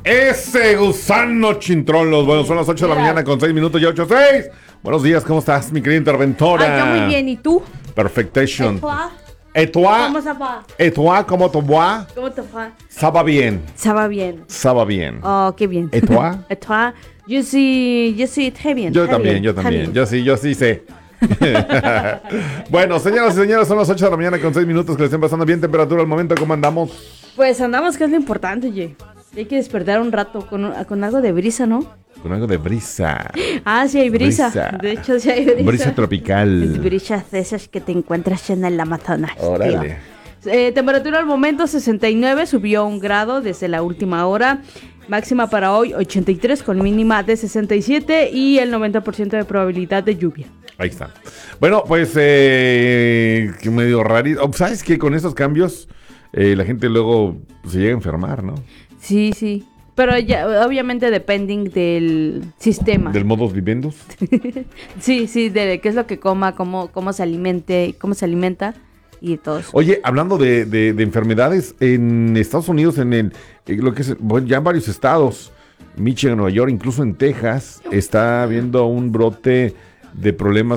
Ese gusano chintrolos. Bueno, son las 8 de la mañana con 6 minutos y 8:06. Buenos días, ¿cómo estás, mi querida interventora? Yo muy bien, ¿y tú? Perfectation. ¿Et toi? ¿Cómo ça va? ¿Cómo te va? ¿Cómo te va? Ça va bien. Ça va bien. Ça va bien. Oh, qué bien. ¿Et toi? ¿Et toi? Yo sí, très bien. Yo très también, bien, yo très también. bien. Yo sí sé. Bueno, señoras y señores, son las 8 de la mañana con 6 minutos. Que le estén pasando bien temperatura al momento. ¿Cómo andamos? Pues andamos, que es lo importante, oye. Hay que despertar un rato con algo de brisa, ¿no? Con algo de brisa. Ah, sí hay brisa. De hecho, sí hay brisa. Brisa tropical. Es brisas de esas que te encuentras en el Amazonas. Órale. Temperatura al momento 69, subió 1 grado desde la última hora. Máxima para hoy 83 con mínima de 67 y el 90% de probabilidad de lluvia. Ahí está. Bueno, pues que medio rarito. ¿Sabes qué? Con estos cambios la gente luego se llega a enfermar, ¿no? Sí, sí. Pero ya, obviamente dependen del sistema. Del modus vivendus. Sí, de qué es lo que coma, cómo se alimenta y todo eso. Oye, hablando de enfermedades, en Estados Unidos, lo que es, bueno, ya en varios estados, Michigan, Nueva York, incluso en Texas, está habiendo un brote de problemas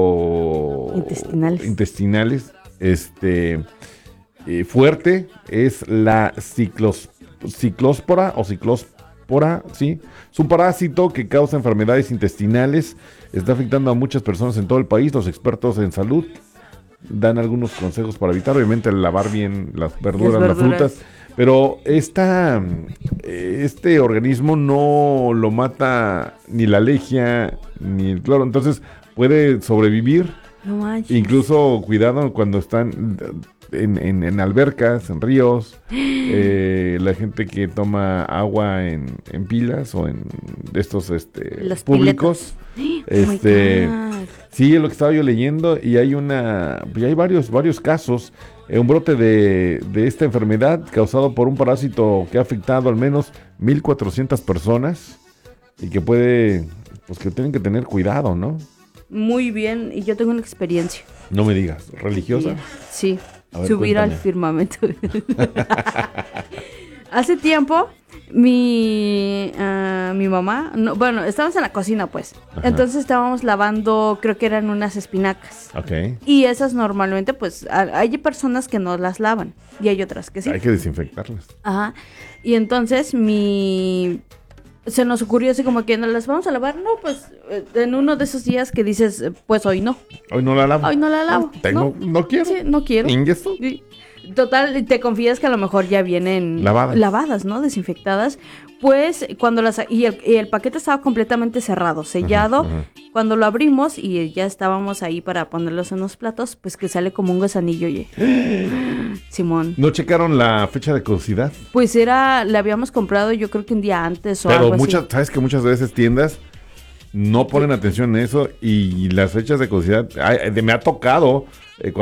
intestinales, fuerte. Es la ciclospora, ¿sí? Es un parásito que causa enfermedades intestinales. Está afectando a muchas personas en todo el país. Los expertos en salud dan algunos consejos para evitar, obviamente, lavar bien las verduras, las frutas. Pero este organismo no lo mata ni la alergia ni el cloro. Entonces puede sobrevivir. No manches. Incluso cuidado cuando están en albercas, en ríos, la gente que toma agua en pilas o en estos los públicos. Sí, es lo que estaba yo leyendo y hay varios casos, un brote de esta enfermedad causado por un parásito que ha afectado al menos 1,400 personas y que que tienen que tener cuidado, ¿no? Muy bien, y yo tengo una experiencia. No me digas, ¿religiosa? Sí. A ver, subir cuéntame. al firmamento. Hace tiempo, mi mamá, estábamos en la cocina, pues. Ajá. Entonces estábamos lavando, creo que eran unas espinacas. Ok. Y esas normalmente, pues, hay personas que no las lavan y hay otras que sí. Hay que desinfectarlas. Ajá. Y entonces se nos ocurrió así como que no las vamos a lavar. No, pues en uno de esos días que dices, pues hoy no. Hoy no la lavo. Hoy no la lavo. No quiero. Sí, no quiero. ¿Ingesto? Sí. Total, te confías que a lo mejor ya vienen lavadas, ¿no? Desinfectadas. Pues cuando y el paquete estaba completamente cerrado, sellado. Ajá. Cuando lo abrimos y ya estábamos ahí para ponerlos en los platos, pues que sale como un gusanillo, oye. Simón. ¿No checaron la fecha de caducidad? Pues la habíamos comprado yo creo que un día antes o algo así. ¿Sabes que muchas veces tiendas no ponen atención en eso y las fechas de caducidad me ha tocado